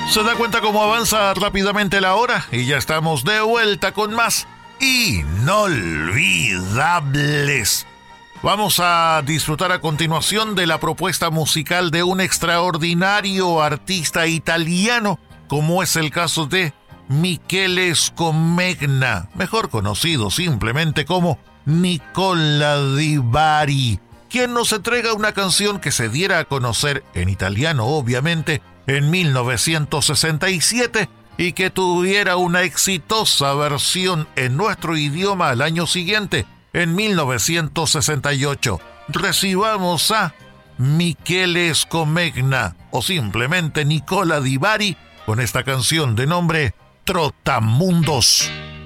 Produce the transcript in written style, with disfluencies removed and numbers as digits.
¿Se da cuenta cómo avanza rápidamente la hora? Y ya estamos de vuelta con más Inolvidables. Vamos a disfrutar a continuación de la propuesta musical de un extraordinario artista italiano, como es el caso de Michele Scomegna, mejor conocido simplemente como Nicola Di Bari, quien nos entrega una canción que se diera a conocer en italiano, obviamente, en 1967 y que tuviera una exitosa versión en nuestro idioma al año siguiente, en 1968. Recibamos a Michele Scomegna o simplemente Nicola Di Bari con esta canción de nombre Trotamundos.